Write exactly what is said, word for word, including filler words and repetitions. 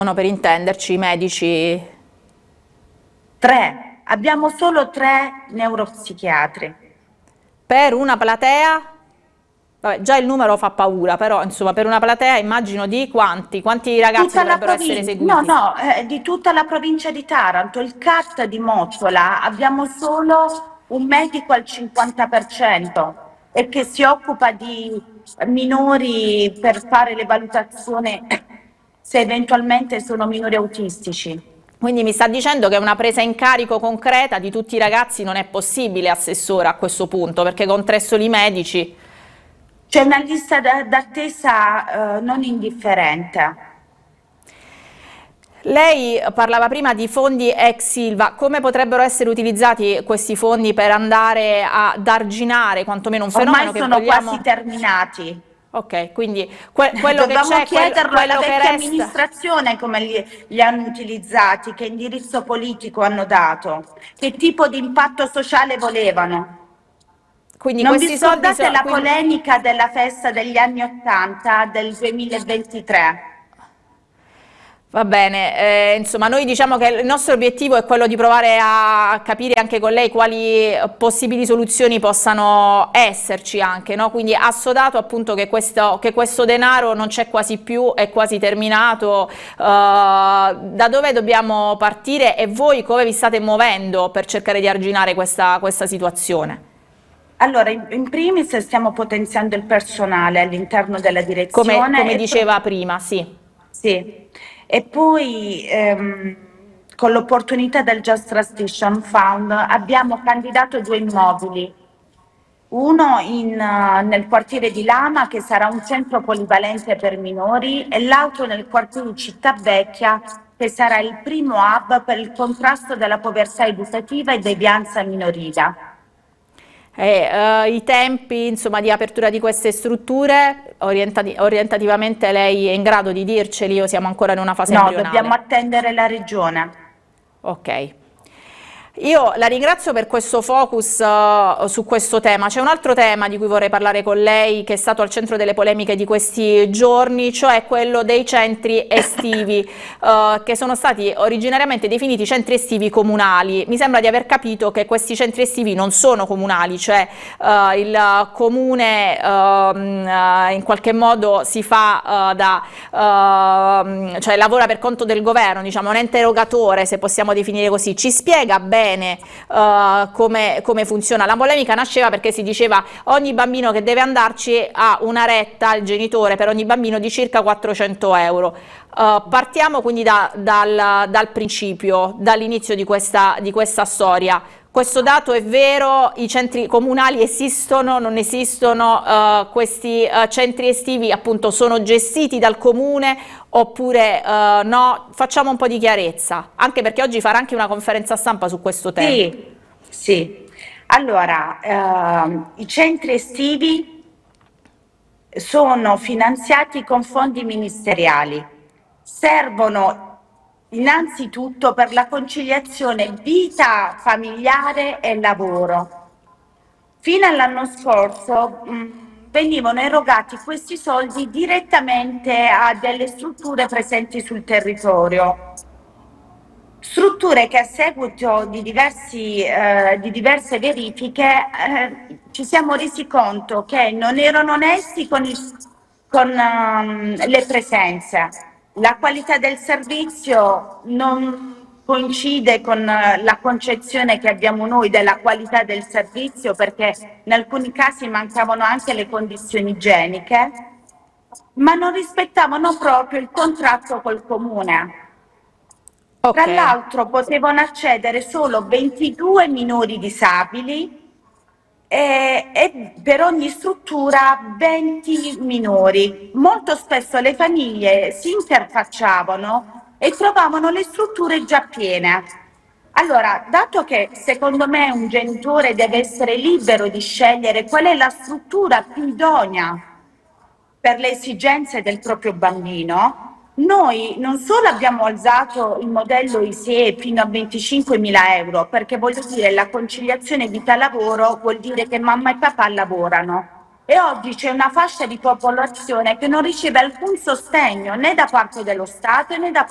sono, per intenderci, i medici? Tre, abbiamo solo tre neuropsichiatri. Per una platea? Vabbè, già il numero fa paura, però insomma per una platea immagino di quanti? Quanti ragazzi Tutta la dovrebbero essere provincia, no, seguiti? no, eh, di tutta la provincia di Taranto, il C A T di Mottola, abbiamo solo un medico al cinquanta per cento e che si occupa di minori per fare le valutazioni se eventualmente sono minori autistici. Quindi mi sta dicendo che una presa in carico concreta di tutti i ragazzi non è possibile, Assessora, a questo punto, perché con tre soli medici... C'è una lista d'attesa eh, non indifferente. Lei parlava prima di fondi ex Silva, come potrebbero essere utilizzati questi fondi per andare ad arginare quantomeno un fenomeno Ormai che sono vogliamo... quasi terminati. Ok, quindi que quello che Dovevamo c'è, quel chiederlo quello alla che vecchia resta... amministrazione come li, li hanno utilizzati, che indirizzo politico hanno dato, che tipo di impatto sociale volevano. Quindi Non vi questi soldi scordate sono... la Quindi... polemica della festa degli anni Ottanta del duemilaventitré? Va bene, eh, insomma noi diciamo che il nostro obiettivo è quello di provare a capire anche con lei quali possibili soluzioni possano esserci anche, no? Quindi assodato appunto che questo, che questo denaro non c'è quasi più, è quasi terminato, uh, da dove dobbiamo partire e voi come vi state muovendo per cercare di arginare questa, questa situazione? Allora, in, in primis stiamo potenziando il personale all'interno della Come, direzione come e pro- diceva prima, sì. sì. E poi ehm, con l'opportunità del Just Transition Fund abbiamo candidato due immobili, uno in, eh, nel quartiere di Lama che sarà un centro polivalente per minori e l'altro nel quartiere di Cittavecchia che sarà il primo hub per il contrasto della povertà educativa e devianza minorile. Eh, eh, I tempi insomma, di apertura di queste strutture, orientati orientativamente lei è in grado di dirceli o siamo ancora in una fase No, dobbiamo embrionale? attendere la regione. Ok. Io la ringrazio per questo focus uh, su questo tema. C'è un altro tema di cui vorrei parlare con lei che è stato al centro delle polemiche di questi giorni, cioè quello dei centri estivi uh, che sono stati originariamente definiti centri estivi comunali. Mi sembra di aver capito che questi centri estivi non sono comunali, cioè uh, il comune uh, in qualche modo si fa uh, da, uh, cioè lavora per conto del governo, diciamo un ente erogatore se possiamo definire così. Ci spiega bene bene uh, come, come funziona. La polemica nasceva perché si diceva ogni bambino che deve andarci ha una retta, il genitore per ogni bambino di circa quattrocento euro. Uh, partiamo quindi da, dal, dal principio, dall'inizio di questa, di questa storia. Questo dato è vero? I centri comunali esistono, non esistono? Uh, questi uh, centri estivi appunto sono gestiti dal comune oppure uh, no? Facciamo un po' di chiarezza, anche perché oggi farà anche una conferenza stampa su questo tema. Sì, sì. Allora, ehm, i centri estivi sono finanziati con fondi ministeriali, servono innanzitutto per la conciliazione vita familiare e lavoro. Fino all'anno scorso mh, venivano erogati questi soldi direttamente a delle strutture presenti sul territorio. Strutture che a seguito di, diversi, eh, di diverse verifiche eh, ci siamo resi conto che non erano onesti con, il, con um, le presenze. La qualità del servizio non coincide con uh, la concezione che abbiamo noi della qualità del servizio perché in alcuni casi mancavano anche le condizioni igieniche, ma non rispettavano proprio il contratto col comune. Tra Ok. l'altro potevano accedere solo ventidue minori disabili e, e per ogni struttura venti minori. Molto spesso le famiglie si interfacciavano e trovavano le strutture già piene. Allora, dato che secondo me un genitore deve essere libero di scegliere qual è la struttura più idonea per le esigenze del proprio bambino, noi non solo abbiamo alzato il modello I S E E fino a venticinquemila euro, perché voglio dire la conciliazione vita-lavoro vuol dire che mamma e papà lavorano e oggi c'è una fascia di popolazione che non riceve alcun sostegno né da parte dello Stato né da